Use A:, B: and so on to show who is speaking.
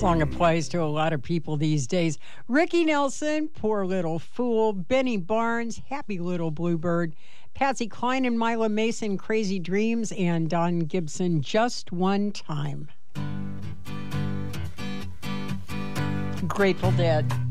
A: song applies to a lot of people these days. Ricky Nelson, Poor Little Fool. Benny Barnes, Happy Little Bluebird. Patsy Cline and Mila Mason, Crazy Dreams. And Don Gibson, Just One Time. Grateful Dead.